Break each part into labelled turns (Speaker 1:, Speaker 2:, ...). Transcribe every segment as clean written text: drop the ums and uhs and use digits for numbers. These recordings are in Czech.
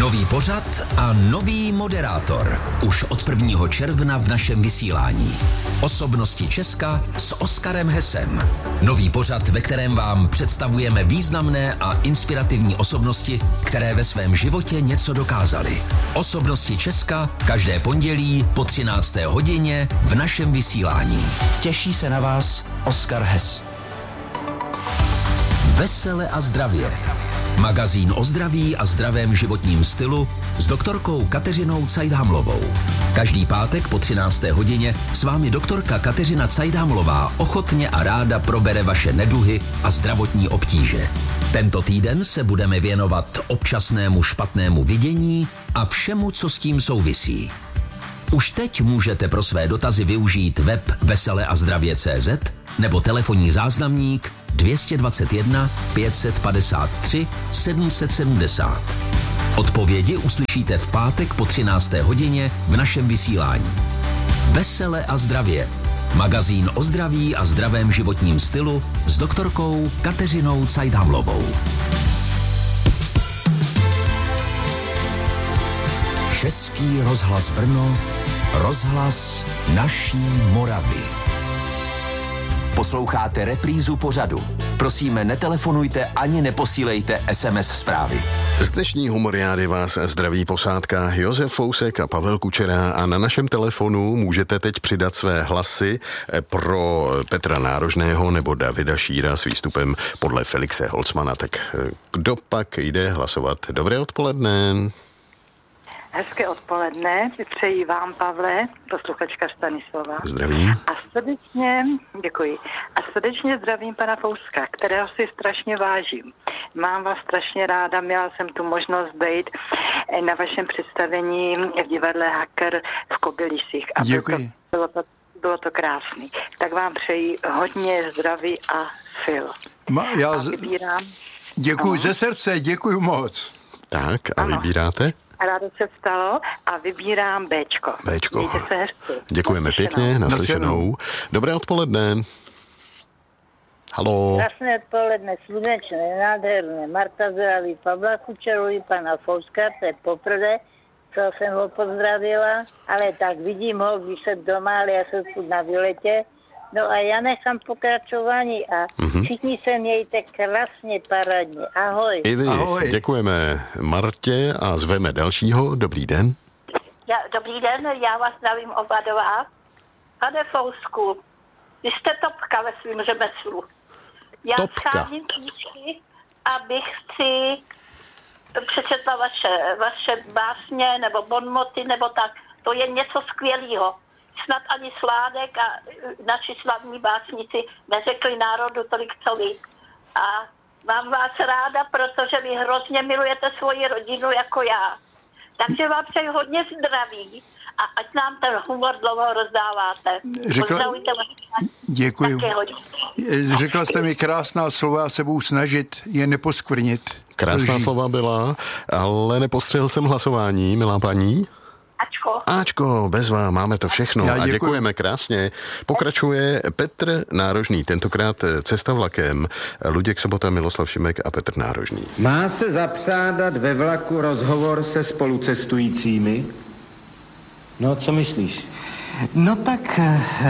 Speaker 1: Nový pořad a nový moderátor. Už od 1. června v našem vysílání. Osobnosti Česka s Oskarem Hesem. Nový pořad, ve kterém vám představujeme významné a inspirativní osobnosti, které ve svém životě něco dokázaly. Osobnosti Česka každé pondělí po 13. hodině v našem vysílání.
Speaker 2: Těší se na vás Oskar Hes.
Speaker 1: Vesele a zdravě. Magazín o zdraví a zdravém životním stylu s doktorkou Kateřinou Cajdhamlovou. Každý pátek po 13. hodině s vámi doktorka Kateřina Cajdhamlová ochotně a ráda probere vaše neduhy a zdravotní obtíže. Tento týden se budeme věnovat občasnému špatnému vidění a všemu, co s tím souvisí. Už teď můžete pro své dotazy využít web veseleazdravě.cz nebo telefonní záznamník 221 553 770. Odpovědi uslyšíte v pátek po 13. hodině v našem vysílání. Vesele a zdravě. Magazín o zdraví a zdravém životním stylu s doktorkou Kateřinou Cajdhamlovou. Český rozhlas Brno, rozhlas naší Moravy. Posloucháte reprízu pořadu. Prosíme, netelefonujte ani neposílejte SMS zprávy.
Speaker 3: Z dnešní humoriády vás zdraví posádka Josef Fousek a Pavel Kučera a na našem telefonu můžete teď přidat své hlasy pro Petra Nárožného nebo Davida Šíra s výstupem podle Felixe Holcmana. Tak kdo pak jde hlasovat? Dobré odpoledne.
Speaker 4: Hezké odpoledne, přeji vám, Pavle, posluchačka Stanislava.
Speaker 3: Zdravím.
Speaker 4: A srdečně zdravím pana Fouska, kterého si strašně vážím. Mám vás strašně ráda, měla jsem tu možnost být na vašem představení v divadle Hacker v Kobylisích. A
Speaker 5: děkuji.
Speaker 4: Bylo to krásný. Tak vám přeji hodně zdraví a sil.
Speaker 5: Vybírám. Děkuji ze srdce, děkuji moc.
Speaker 3: Tak a vybíráte?
Speaker 4: Rádo se vstalo a vybírám Bčko.
Speaker 3: Bčko. Děkujeme pěkně, naslyšenou. Dobré odpoledne. Haló.
Speaker 6: Krásné odpoledne, slunečné, nádherné. Marta zdraví Pavla Kučeru, pana Fouska, to je poprvé, co jsem ho pozdravila, ale tak vidím ho, když jsem doma, ale já jsem tu na výletě. No a já nechám pokračování a všichni se mějte krásně, parádně. Ahoj.
Speaker 3: I vy. Ahoj. Děkujeme Martě a zveme dalšího. Dobrý den.
Speaker 6: Dobrý den, já vás zdravím oba dva. Pane Fousku, vy jste topka ve svým řemeslu. Já scházím knížky, abych si přečetla vaše básně nebo bonmoty nebo tak. To je něco skvělého. Snad ani Sládek a naši slavní básníci neřekli národu tolik, co vy. A mám vás ráda, protože vy hrozně milujete svoji rodinu jako já. Takže vám přeji hodně zdraví a ať nám ten humor dlouho rozdáváte.
Speaker 5: Děkuji. Řekla jste mi krásná slova, já se budu snažit je neposkvrnit.
Speaker 3: Krásná slova byla, ale nepostřehl jsem hlasování, milá paní. Ačko, bezva, máme to všechno a děkujeme krásně. Pokračuje Petr Nárožný, tentokrát cesta vlakem. Luděk Sobota, Miloslav Šimek a Petr Nárožný.
Speaker 7: Má se zapřádat ve vlaku rozhovor se spolucestujícími? No, co myslíš?
Speaker 8: No tak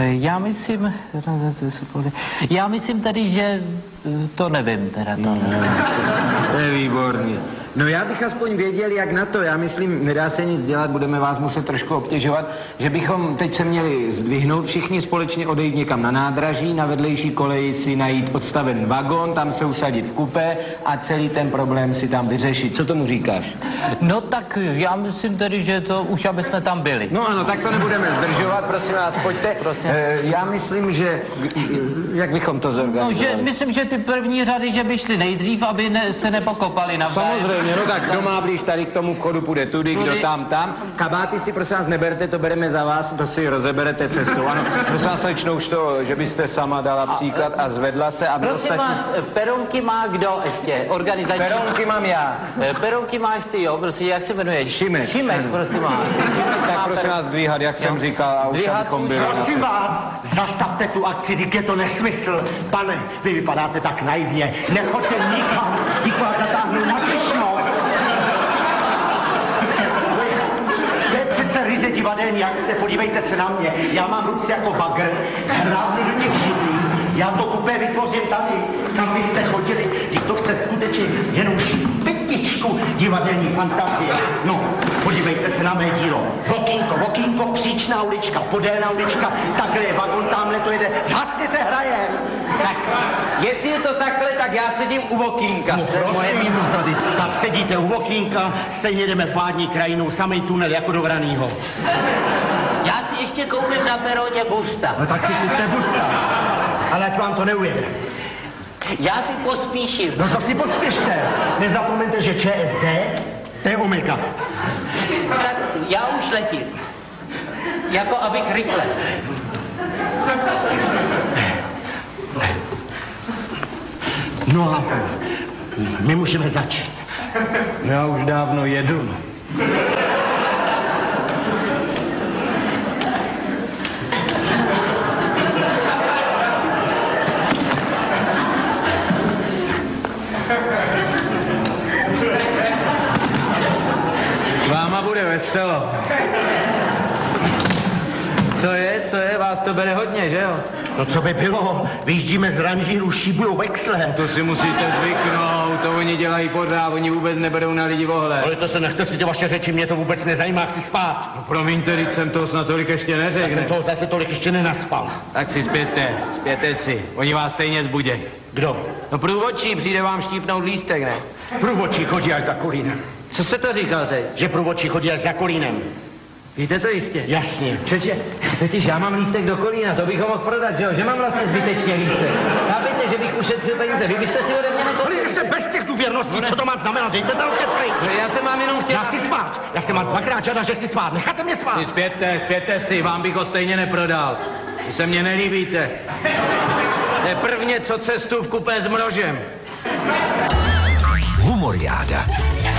Speaker 8: já myslím tady, že to nevím teda to.
Speaker 7: To je výborný. No já bych aspoň věděl, jak na to. Já myslím, nedá se nic dělat, budeme vás muset trošku obtěžovat, že bychom teď se měli zdvihnout všichni společně, odejít někam na nádraží, na vedlejší koleji si najít odstaven vagon, tam se usadit v kupé a celý ten problém si tam vyřešit. Co tomu říkáš?
Speaker 8: No tak já myslím tedy, že to už aby jsme tam byli.
Speaker 7: No ano, tak to nebudeme zdržovat, prosím vás, pojďte.
Speaker 8: Prosím.
Speaker 7: Já myslím, že... Jak bychom to zorganizovali?
Speaker 8: No, myslím, že ty první řady, že by šli nejdřív, aby se nepokopali navzájem.
Speaker 7: Samozřejmě, no tak kdo má blíž tady k tomu vchodu, půjde tudy, kdo tam. Kabáty si prosím vás neberte, to bereme za vás, to si rozeberete cestou. Ano, prosím vás, slečno, už to, že byste sama dala příklad a zvedla se, aby
Speaker 8: prosím vás, peronky má kdo ještě? Organizační?
Speaker 7: Peronky mám já.
Speaker 8: Peronky máš ty, jo, prosím, jak se jmenuješ?
Speaker 7: Šimek.
Speaker 8: Šimek, prosím vás.
Speaker 7: Tak prosím vás dvíhat, jak jsem říkal, a už abychom byli.
Speaker 9: Prosím vás, zastavte tu akci, dík je to nesmysl. Pane, vy vypadáte tak naivně, nechoďte nikam, dík vás zatáhnu na Tišnov. divadelní akce, podívejte se na mě. Já mám ruce jako bagr, hrábnu do těch židlí. Já to kupé vytvořím tady, kam byste chodili. Když to chce skutečně jenom špetičku divadelní fantazie. No, podívejte se na mé dílo. Vokínko, příčná ulička, podélná ulička, takhle je vagon, tamhle to jede. Zhasněte, hrajem.
Speaker 7: Tak, jestli je to takhle, tak já sedím u Vokínka.
Speaker 9: No,
Speaker 7: to je moje místo vždycky.
Speaker 9: Tak sedíte u Vokínka, stejně jdeme fádní krajinou, samej tunel jako do Vranýho.
Speaker 8: Já si ještě koupím na peroně busta.
Speaker 9: No tak si kupte busta. Ale ať vám to neujede.
Speaker 8: Já si pospíším.
Speaker 9: No to si pospěšte. Nezapomeňte, že ČSD, to je omega.
Speaker 8: Tak já už letím. Jako abych rychle.
Speaker 9: No a my můžeme začít.
Speaker 7: Já už dávno jedu. S váma bude veselo. Co je? Vás to bere hodně, že jo?
Speaker 9: No co by bylo? Vyjíždíme z ranžíru, šíbujou vexle.
Speaker 7: To si musíte zvyknout, to oni dělají podrá, oni vůbec neberou na lidi ohled.
Speaker 9: Ale to se nechte si ty vaše řeči, mě to vůbec nezajímá, chci spát.
Speaker 7: No promiňte, teď jsem toho snad tolik ještě neřekl.
Speaker 9: Já jsem toho zase tolik ještě nenaspal.
Speaker 7: Tak si spěte si, oni vás stejně zbudějí.
Speaker 9: Kdo?
Speaker 7: No průvodčí, přijde vám štípnout lístek, ne?
Speaker 9: Průvodčí chodí až za Kolínem.
Speaker 7: Co jste to říkal teď?
Speaker 9: Že průvodčí chodí až za Kolínem.
Speaker 7: Víte to jistě?
Speaker 9: Jasně.
Speaker 7: Čeče, totiž já mám lístek do Kolína, to bych ho mohl prodat, že jo? Že mám vlastně zbytečně lístek. Chápete, že bych ušetřil peníze, vy byste si ode mě
Speaker 9: Ale se bez těch důvěrností, co to má znamenat? Dejte tam pryč.
Speaker 7: Já jsem vám jenom chtěl...
Speaker 9: Já chci spát. Já jsem vás dvakrát žádal, že chci spát. Necháte mě spát.
Speaker 7: Spěte si, vám bych ho stejně neprodal. Vy se mně nelíbíte. To je prvně, co cestu v kupé s mrožem.
Speaker 1: Humoriáda.